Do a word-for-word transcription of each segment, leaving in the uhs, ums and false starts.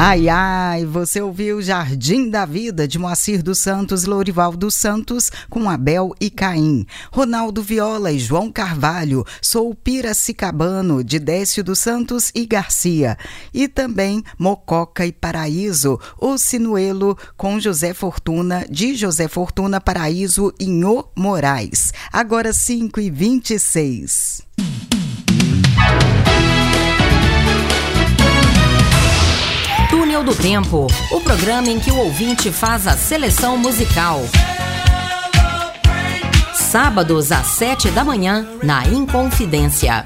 Ai, ai, você ouviu Jardim da Vida, de Moacir dos Santos e Lourival dos Santos, com Abel e Caim. Ronaldo Viola e João Carvalho, Sou Piracicabano, de Décio dos Santos e Garcia. E também Mococa e Paraíso, O Sinuelo, com José Fortuna, de José Fortuna, Paraíso e Nhô Moraes. Agora cinco e vinte e seis. Túnel do Tempo, o programa em que o ouvinte faz a seleção musical. Sábados às sete da manhã, na Inconfidência.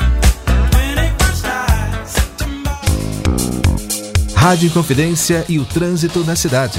Rádio Inconfidência e o trânsito na cidade.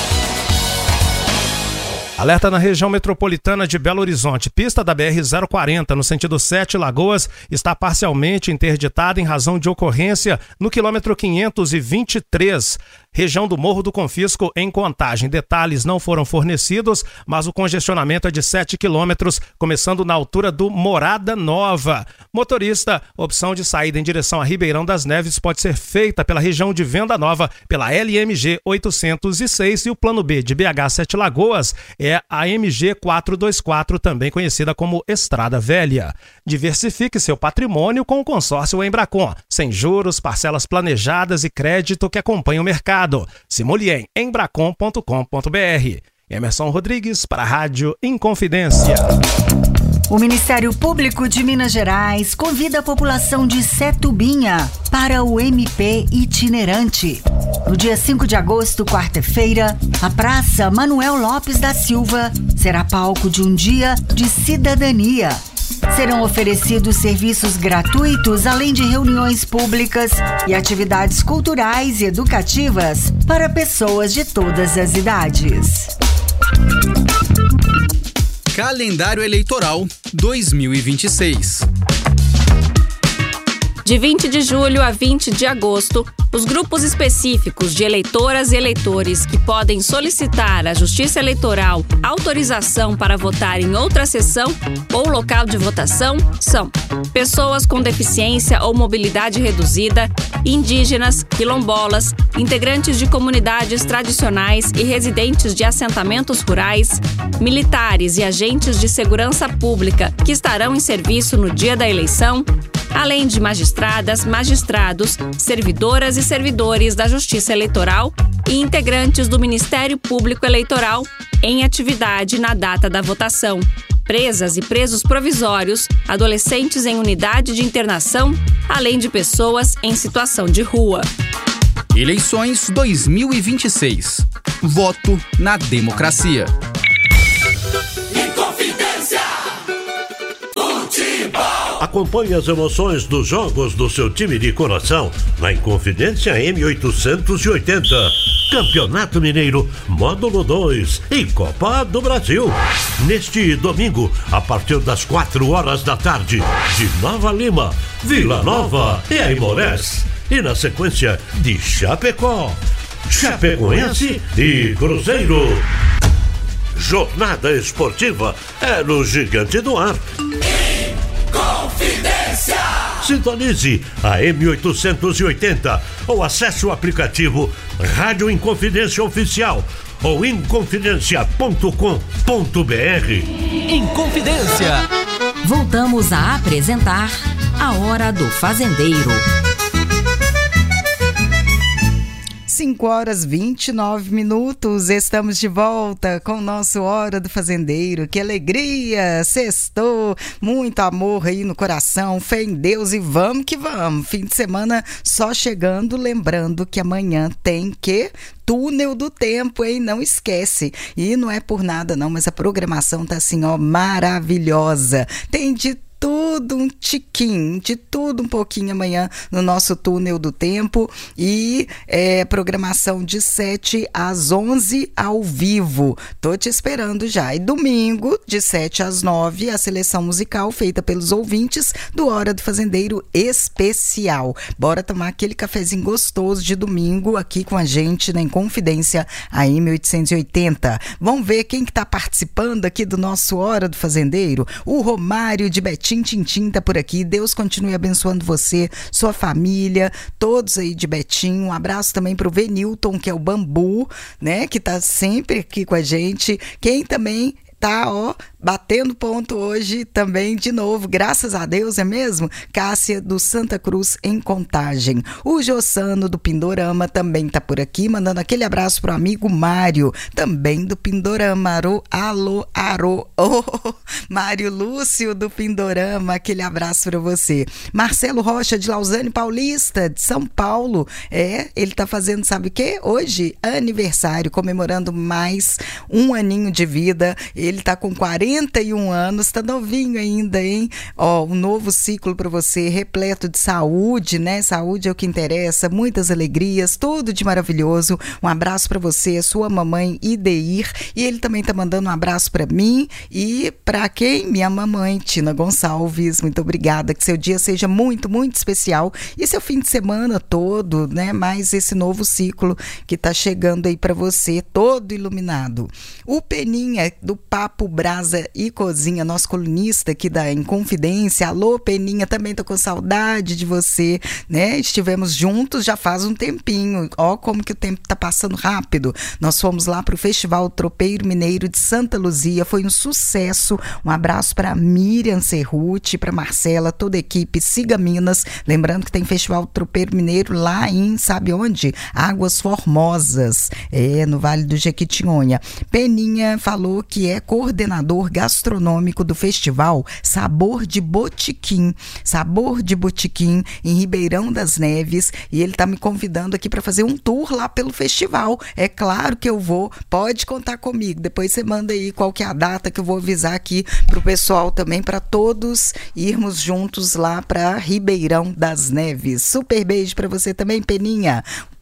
Alerta na região metropolitana de Belo Horizonte. Pista da B R zero quarenta, no sentido Sete Lagoas, está parcialmente interditada em razão de ocorrência no quilômetro quinhentos e vinte e três. Região do Morro do Confisco, em Contagem. Detalhes não foram fornecidos, mas o congestionamento é de sete quilômetros, começando na altura do Morada Nova. Motorista, opção de saída em direção a Ribeirão das Neves pode ser feita pela região de Venda Nova, pela L M G oitocentos e seis, e o plano B de B H Sete Lagoas é a M G quatrocentos e vinte e quatro, também conhecida como Estrada Velha. Diversifique seu patrimônio com o consórcio Embracon, sem juros, parcelas planejadas e crédito que acompanha o mercado. Simule em embracon ponto com ponto b r. Emerson Rodrigues para a Rádio Inconfidência. O Ministério Público de Minas Gerais convida a população de Setubinha para o M P itinerante. No dia cinco de agosto, quarta-feira, a Praça Manuel Lopes da Silva será palco de um dia de cidadania. Serão oferecidos serviços gratuitos, além de reuniões públicas e atividades culturais e educativas para pessoas de todas as idades. Calendário Eleitoral dois mil e vinte e seis. De vinte de julho a vinte de agosto, os grupos específicos de eleitoras e eleitores que podem solicitar à Justiça Eleitoral autorização para votar em outra sessão ou local de votação são pessoas com deficiência ou mobilidade reduzida, indígenas, quilombolas, integrantes de comunidades tradicionais e residentes de assentamentos rurais, militares e agentes de segurança pública que estarão em serviço no dia da eleição, além de magistradas, magistrados, servidoras e servidores da Justiça Eleitoral e integrantes do Ministério Público Eleitoral em atividade na data da votação, presas e presos provisórios, adolescentes em unidade de internação, além de pessoas em situação de rua. Eleições dois mil e vinte e seis. Voto na democracia. Acompanhe as emoções dos jogos do seu time de coração na Inconfidência M oitocentos e oitenta. Campeonato Mineiro, Módulo dois e Copa do Brasil. Neste domingo, a partir das quatro horas da tarde, de Nova Lima, Vila Nova e Aimorés. E na sequência, de Chapecó, Chapecoense e Cruzeiro. Jornada esportiva é no Gigante do Ar. Confidência! Sintonize a M oitocentos e oitenta ou acesse o aplicativo Rádio Inconfidência Oficial ou inconfidencia ponto com ponto b r. Inconfidência. Voltamos a apresentar A Hora do Fazendeiro. cinco horas e vinte e nove minutos, estamos de volta com o nosso Hora do Fazendeiro. Que alegria, sextou, muito amor aí no coração, fé em Deus e vamos que vamos. Fim de semana só chegando, lembrando que amanhã tem que... Túnel do Tempo, hein? Não esquece. E não é por nada não, mas a programação tá assim, ó, maravilhosa. Tem de tudo um tiquinho, de tudo um pouquinho amanhã no nosso Túnel do Tempo e é, programação de sete às onze ao vivo. Tô te esperando já. E domingo, de sete às nove, a seleção musical feita pelos ouvintes do Hora do Fazendeiro Especial. Bora tomar aquele cafezinho gostoso de domingo aqui com a gente na Inconfidência A M oitocentos e oitenta. Vamos ver quem que tá participando aqui do nosso Hora do Fazendeiro. O Romário de Betim Tintintim tá por aqui. Deus continue abençoando você, sua família, todos aí de Betim. Um abraço também pro Venilton, que é o Bambu, né? Que tá sempre aqui com a gente. Quem também tá, ó, batendo ponto hoje também de novo, graças a Deus, é mesmo? Cássia do Santa Cruz em Contagem. O Jossano do Pindorama também tá por aqui, mandando aquele abraço pro amigo Mário, também do Pindorama. Arô, alô, arô, oh, Mário Lúcio do Pindorama, aquele abraço pra você. Marcelo Rocha de Lausanne Paulista, de São Paulo, é, ele tá fazendo, sabe o quê? Hoje, aniversário, comemorando mais um aninho de vida. Ele tá com quarenta e um anos, tá novinho ainda, hein? Ó, um novo ciclo para você, repleto de saúde, né? Saúde é o que interessa, muitas alegrias, tudo de maravilhoso. Um abraço para você, sua mamãe Ideir, e ele também tá mandando um abraço para mim e para quem? Minha mamãe, Tina Gonçalves. Muito obrigada, que seu dia seja muito, muito especial e seu fim de semana todo, né? Mais esse novo ciclo que tá chegando aí para você, todo iluminado. O Peninha do Papo Brasa e Cozinha, nosso colunista aqui da Inconfidência. Alô, Peninha, também tô com saudade de você, né? Estivemos juntos já faz um tempinho. Ó, como que o tempo tá passando rápido. Nós fomos lá pro Festival Tropeiro Mineiro de Santa Luzia, foi um sucesso. Um abraço para Miriam Cerruti, para Marcela, toda a equipe. Siga Minas. Lembrando que tem Festival Tropeiro Mineiro lá em, sabe onde? Águas Formosas, é, no Vale do Jequitinhonha. Peninha falou que é coordenador gastronômico do festival Sabor de Botiquim, Sabor de Botiquim, em Ribeirão das Neves, e ele tá me convidando aqui para fazer um tour lá pelo festival. É claro que eu vou, pode contar comigo. Depois você manda aí qual que é a data que eu vou avisar aqui pro pessoal também, para todos irmos juntos lá para Ribeirão das Neves. Super beijo para você também, Peninha.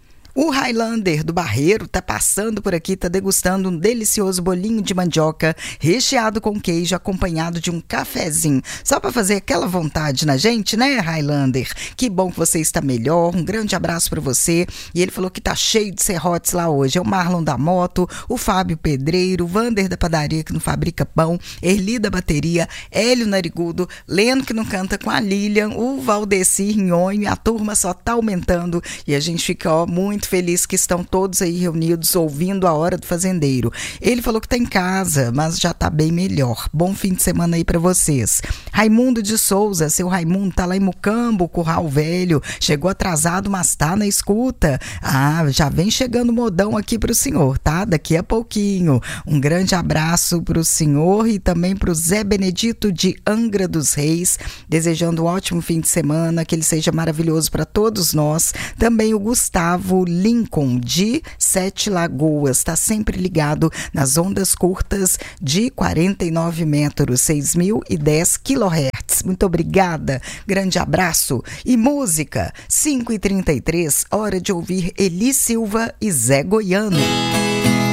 O Highlander do Barreiro tá passando por aqui, tá degustando um delicioso bolinho de mandioca recheado com queijo, acompanhado de um cafezinho. Só para fazer aquela vontade na gente, né, Highlander? Que bom que você está melhor. Um grande abraço para você. E ele falou que tá cheio de serrotes lá hoje. É o Marlon da Moto, o Fábio Pedreiro, o Vander da Padaria que não fabrica pão, Erli da Bateria, Hélio Narigudo, Leno que não canta com a Lilian, o Valdecir Nhonho, e a turma só tá aumentando. E a gente fica, ó, muito feliz que estão todos aí reunidos ouvindo a Hora do Fazendeiro. Ele falou que tá em casa, mas já tá bem melhor. Bom fim de semana aí pra vocês. Raimundo de Souza, seu Raimundo tá lá em Mucambo, Curral Velho, chegou atrasado, mas tá na escuta. Ah, já vem chegando modão aqui pro senhor, tá? Daqui a pouquinho. Um grande abraço pro senhor e também pro Zé Benedito de Angra dos Reis, desejando um ótimo fim de semana, que ele seja maravilhoso para todos nós. Também o Gustavo Lincoln de Sete Lagoas, está sempre ligado nas ondas curtas de quarenta e nove metros, seis mil e dez quilohertz. Muito obrigada, grande abraço. E música, cinco e trinta e três, hora de ouvir Eli Silva e Zé Goiano.